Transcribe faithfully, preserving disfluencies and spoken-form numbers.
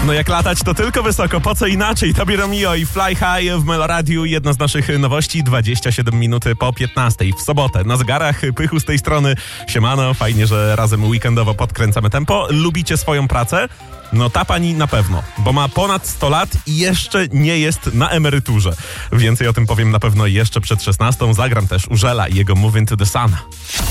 No jak latać, to tylko wysoko, po co inaczej? Tobie Romeo i Fly High w Meloradiu, jedna z naszych nowości, dwadzieścia siedem minut po piętnastej w sobotę. Na zegarach Pychu z tej strony. Siemano, fajnie, że razem weekendowo podkręcamy tempo. Lubicie swoją pracę? No ta pani na pewno, bo ma ponad sto lat i jeszcze nie jest na emeryturze. Więcej o tym powiem na pewno jeszcze przed szesnastą. Zagram też Urzela i jego Move Into the Sun.